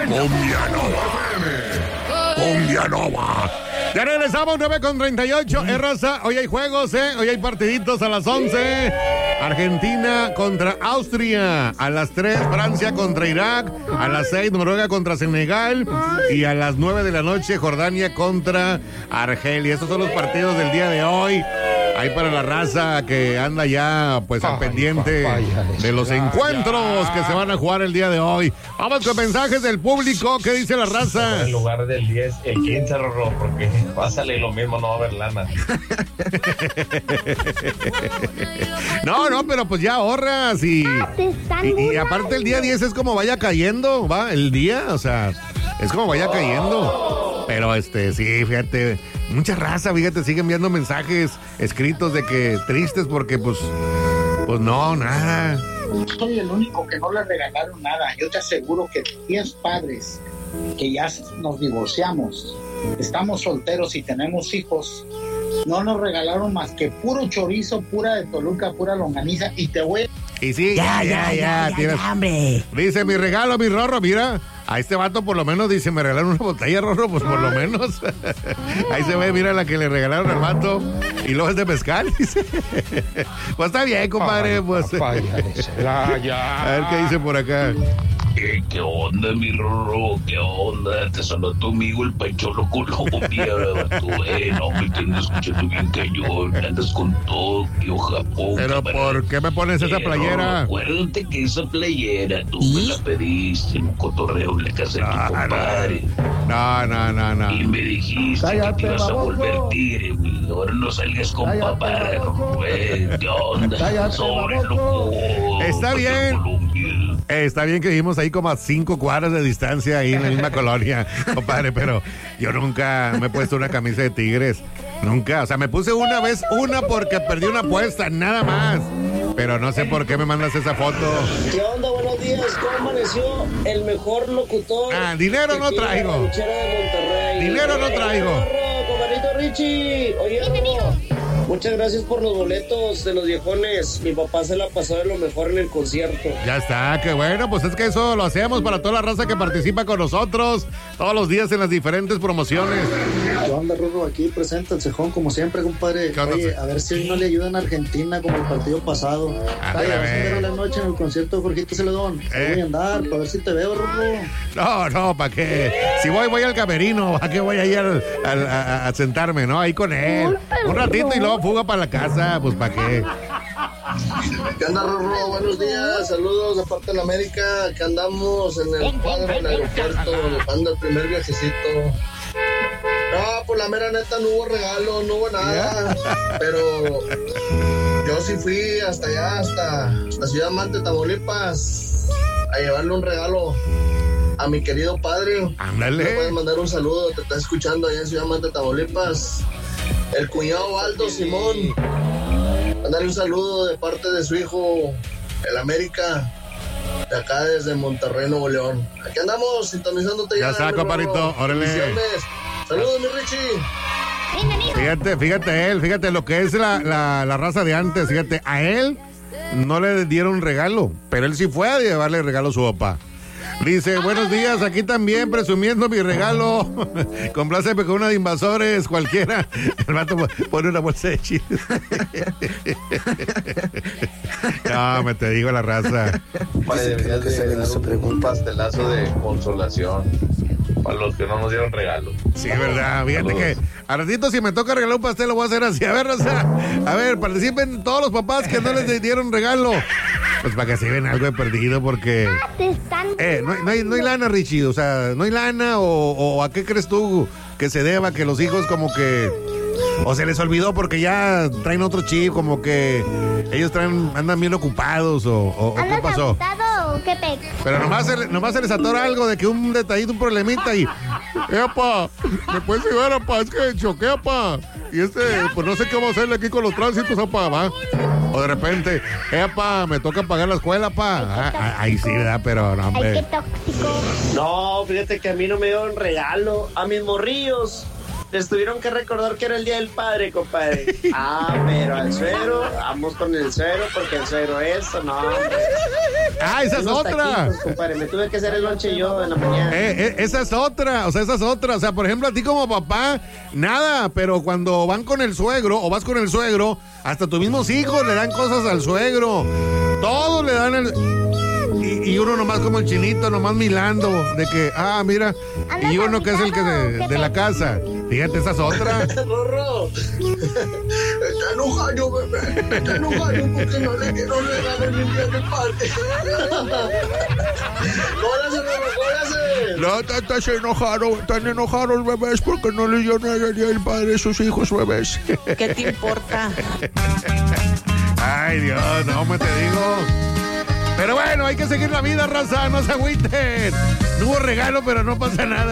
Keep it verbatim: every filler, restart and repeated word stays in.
Cumbia Nova. Cumbia Nova. Ya regresamos, nueve con treinta y ocho. Eh, raza, hoy hay juegos, ¿eh? Hoy hay partiditos a las once. Argentina contra Austria. A las tres, Francia contra Irak. A las seis, Noruega contra Senegal. Y a las nueve de la noche, Jordania contra Argelia. Estos son los partidos del día de hoy. Ahí para la raza que anda ya pues al pendiente de los encuentros que se van a jugar el día de hoy. Vamos con mensajes del público. ¿Qué dice la raza? En lugar del diez, el quince, Rorro, porque va a salir lo mismo, no va a haber lana. No, no, pero pues ya ahorras y, y, y aparte el día diez es como vaya cayendo, va, el día, o sea, es como vaya cayendo. Pero este, sí, fíjate, mucha raza, fíjate, sigue enviando mensajes escritos de que tristes porque pues, pues no, nada. Soy el único que no le regalaron nada. Yo te aseguro que diez padres que ya nos divorciamos, estamos solteros y tenemos hijos, no nos regalaron más que puro chorizo, pura de Toluca, pura longaniza, y te voy... Y sí, ya, ya, ya, ya, ya, tienes... ya, hombre. Dice, mi regalo, mi Rorro, mira, a este vato por lo menos dice, me regalaron una botella, Rorro, pues por lo menos. Ahí se ve, mira la que le regalaron al vato, y luego es de mezcal, dice. Pues está bien, compadre, pues. Papá, ya, ya. A ver qué dice por acá. ¿Qué, ¿Qué onda, mi Rorro? ¿Qué onda? Te sonó tu amigo el Pancholo Colombia, tú, eh, no me tienes escuchando bien cañón, andas con Tokio, Japón. Pero camarada. ¿Por qué me pones esa playera? Rorro, acuérdate que esa playera tú ¿Y? me la pediste en un cotorreo en la casa de tu compadre. No, no, no, no. Y me dijiste Cállate, que te ibas a volver tigre, güey. Ahora no salgas con Cállate, papá, Rorro, eh, ¿qué onda? Cállate, Sobre, loco. Está bien. Eh, está bien que vivimos ahí como a cinco cuadras de distancia ahí en la misma colonia, compadre, pero yo nunca me he puesto una camisa de Tigres. Nunca, o sea, me puse una vez una porque perdí una apuesta, nada más. Pero no sé por qué me mandas esa foto. ¿Qué onda? Buenos días. ¿Cómo amaneció el mejor locutor? Ah, dinero no traigo. De dinero no traigo. Compadrito Richie. Oye, Rorro, muchas gracias por los boletos de los viejones. Mi papá se la pasó de lo mejor en el concierto. Ya está, qué bueno. Pues es que eso lo hacemos para toda la raza que participa con nosotros todos los días en las diferentes promociones. ¿Qué onda, Rorro? Aquí presenta el cejón como siempre, compadre. Oye, a ver si no le ayudan a Argentina como el partido pasado. Ah, Oye, vas a ver la noche en el concierto de Jorgito Celedón. Eh. Voy a andar para ver si te veo, Rorro. No, no, ¿para qué? Si voy, voy al camerino. ¿A qué voy a ir al, al, a, a sentarme, no? Ahí con él. Un ratito y luego fuga para la casa. Pues, ¿para qué? ¿Qué onda, Rorro? Buenos días, saludos de parte de la América. Acá andamos en el cuadro del aeropuerto, dejando el primer viajecito. No, pues la mera neta no hubo regalo, no hubo nada. Pero yo sí fui hasta allá, hasta, hasta Ciudad Mante, Tamaulipas, a llevarle un regalo a mi querido padre. Ándale. Me puedes mandar un saludo, te está escuchando allá en Ciudad Mante, Tamaulipas. El cuñado Aldo Simón. Mandarle un saludo de parte de su hijo, el América, de acá desde Monterrey, Nuevo León. Aquí andamos sintonizándote ya. Ya está, compadrito, órale. Saludos, mi Richie. Fíjate, fíjate él, fíjate lo que es la, la, la raza de antes, fíjate, a él no le dieron regalo, pero él sí fue a llevarle regalo a su papá. Dice, buenos días, aquí también presumiendo mi regalo. Compláceme con una de Invasores, cualquiera. El vato pone una bolsa de chiles. No, me te digo la raza. Vale, deberías de dar un, un pastelazo de consolación para los que no nos dieron regalo. Sí, verdad. Fíjate Saludos. Que a ratito si me toca regalar un pastel lo voy a hacer así. A ver, raza, a ver, participen todos los papás que no les dieron regalo. Pues para que se ven algo de perdido porque... Eh, no, no, hay, no hay lana, Richie, o sea, no hay lana o, o ¿a qué crees tú que se deba que los hijos como que... O se les olvidó porque ya traen otro chip, como que ellos traen, andan bien ocupados o, o, o ¿qué pasó? O qué pe... Pero nomás se, nomás se les atora algo de que un detallito, un problemita y... ¡Epa! ¿Me puedes llevar, apá? Es que choqué, apá. Y este, pues no sé qué vamos a hacerle aquí con los tránsitos, apá, va. O de repente, ¡epa! Me toca pagar la escuela, apá. Ah, ahí sí, ¿verdad? Pero no, hombre. Ay, qué tóxico. No, fíjate que a mí no me dieron regalo. A mis morrillos Les tuvieron que recordar que era el Día del Padre, compadre. Ah, pero al suegro, vamos con el suegro, porque el suegro eso, no. Ah, esa es Unos otra. taquitos, compadre. Me tuve que hacer el lonche yo en la mañana. Eh, eh, esa es otra, o sea, esa es otra. O sea, por ejemplo, a ti como papá, nada, pero cuando van con el suegro o vas con el suegro, hasta tus mismos hijos le dan cosas al suegro. Todos le dan el... Y, y uno nomás como el chinito, nomás milando, de que, ah, mira, y uno que es el que de, de la casa. Fíjate, esa es otra. Rorro, está enojado, bebé. Está enojado porque no le dieron regalo en el Día del Padre. ¡Córase, Rorro, córase! No, estás enojado, están enojados los bebés porque no les dio nada el Día del Padre a sus hijos bebés. ¿Qué te importa? Ay, Dios, no me te digo. Pero bueno, hay que seguir la vida, raza, no se agüiten. No hubo regalo, pero no pasa nada.